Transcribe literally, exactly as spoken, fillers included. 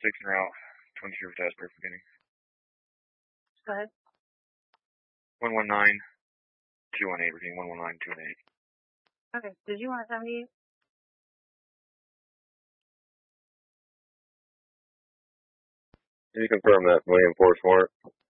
six en route, twenty-two for Tasper beginning. Go ahead. one one nine, two one eight, repeating one one nine, two one eight. Okay, did you want a seventy-eight? Can you confirm that, William Four Smart?